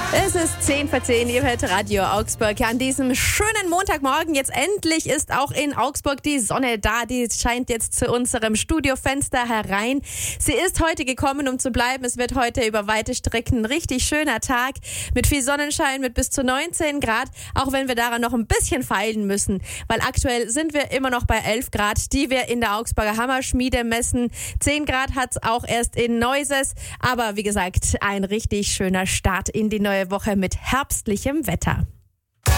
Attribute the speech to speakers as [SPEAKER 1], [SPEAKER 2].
[SPEAKER 1] Es ist 10:10, ihr hört Radio Augsburg. Ja, an diesem schönen Montagmorgen, jetzt endlich ist auch in Augsburg die Sonne da. Die scheint jetzt zu unserem Studiofenster herein. Sie ist heute gekommen, um zu bleiben. Es wird heute über weite Strecken ein richtig schöner Tag mit viel Sonnenschein, mit bis zu 19 Grad. Auch wenn wir daran noch ein bisschen feilen müssen, weil aktuell sind wir immer noch bei 11 Grad, die wir in der Augsburger Hammerschmiede messen. 10 Grad hat es auch erst in Neuses. Aber wie gesagt, ein richtig schöner Start in die neue Woche mit herbstlichem Wetter.